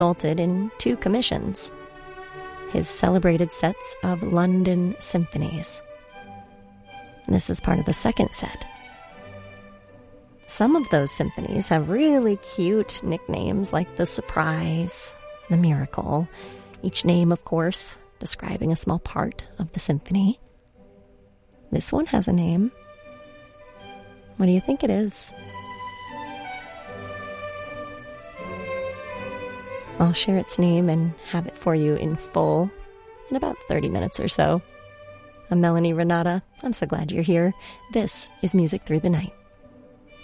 resulted in 2 commissions: his celebrated sets of London symphonies. This is part of the second set. Some of those symphonies have really cute nicknames like the Surprise, the Miracle, each name, of course, describing a small part of the symphony. This one has a name. What do you think it is? I'll share its name and have it for you in full in about 30 minutes or so. I'm Melanie Renata. I'm so glad you're here. This is Music Through the Night.